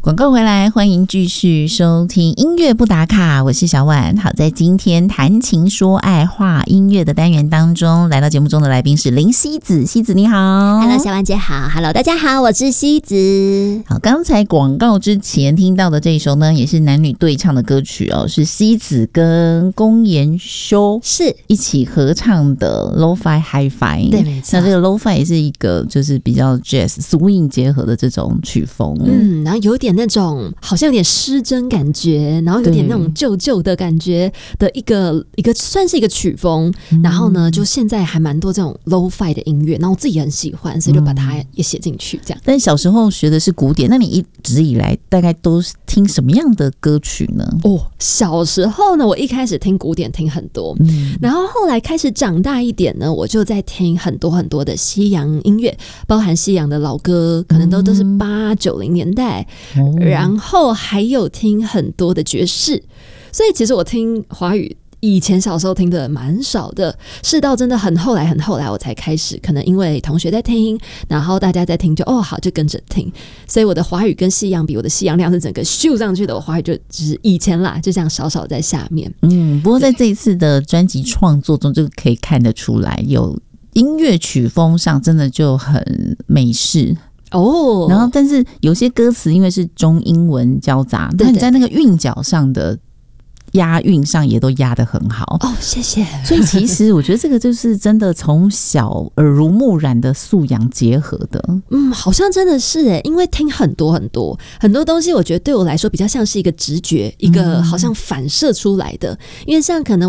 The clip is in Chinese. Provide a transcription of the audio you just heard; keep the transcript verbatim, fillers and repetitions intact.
广告回来，欢迎继续收听音乐不打卡，我是小婉。好，在今天谈情说爱话音乐的单元当中，来到节目中的来宾是林希子。希子你好。 Hello 小婉姐好。 Hello 大家好，我是希子。 好，刚才广告之前听到的这一首呢，也是男女对唱的歌曲哦，是希子跟龚妍修是一起合唱的 Lo-Fi Hi-Fi。 对，没错。 那这个 Lo-Fi 也是一个就是比较 Jazz Swing 结合的这种曲风， 嗯，然后有点那种好像有点失真感觉，然后有点那种旧旧的感觉的一个一个算是一个曲风、嗯、然后呢就现在还蛮多这种 Lo-Fi 的音乐，然后我自己也很喜欢，所以就把它也写进去这样、嗯、 但小时候学的是古典，那你一直以来大概都是听什么样的歌曲呢？ 哦，小时候呢我一开始听古典听很多、嗯、然后后来开始长大一点呢，我就在听很多很多的西洋音乐，包含西洋的老歌，可能都都是八九零年代、嗯、然后还有听很多的爵士，所以其实我听华语以前小时候听的蛮少的，是到真的很后来很后来我才开始，可能因为同学在听，然后大家在听就哦好就跟着听，所以我的华语跟西洋比，我的西洋量是整个咻上去的，我华语就只是以前啦就这样少少在下面。 嗯，不过在这一次的专辑创作中就可以看得出来，有音乐曲风上真的就很美式哦， oh, 然后但是有些歌词因为是中英文交杂，那你在那个韵脚上的押韵上也都押得很好哦，谢谢。 所以其实我觉得这个就是真的从小耳濡目染的素养结合的。 嗯，好像真的是耶，因为听很多很多很多东西，我觉得对我来说比较像是一个直觉，一个好像反射出来的、嗯、因为像可能